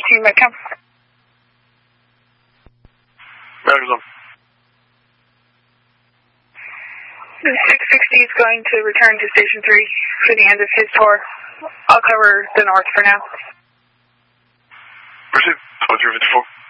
18 Metcalf. Matters on. The 660 is going to return to Station 3 for the end of his tour. I'll cover the north for now. Proceed. 2354.